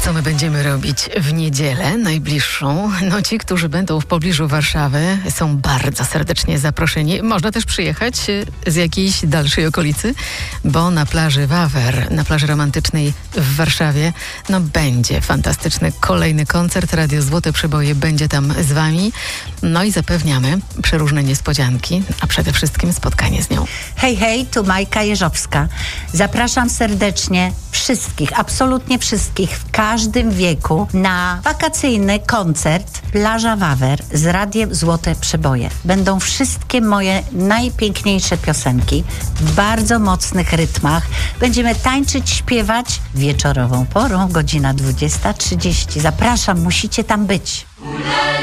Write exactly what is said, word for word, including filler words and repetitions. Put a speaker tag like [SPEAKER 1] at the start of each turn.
[SPEAKER 1] Co my będziemy robić w niedzielę najbliższą? No ci, którzy będą w pobliżu Warszawy, są bardzo serdecznie zaproszeni. Można też przyjechać z jakiejś dalszej okolicy, bo na plaży Wawer, na plaży romantycznej w Warszawie, no będzie fantastyczny kolejny koncert. Radio Złote Przeboje będzie tam z wami. No i zapewniamy przeróżne niespodzianki, a przede wszystkim spotkanie z nią.
[SPEAKER 2] Hej, hej, tu Majka Jeżowska. Zapraszam serdecznie wszystkich, absolutnie wszystkich, w każdym wieku na wakacyjny koncert Plaża Wawer z Radiem Złote Przeboje. Będą wszystkie moje najpiękniejsze piosenki w bardzo mocnych rytmach. Będziemy tańczyć, śpiewać wieczorową porą, godzina dwudziesta trzydzieści. Zapraszam, musicie tam być.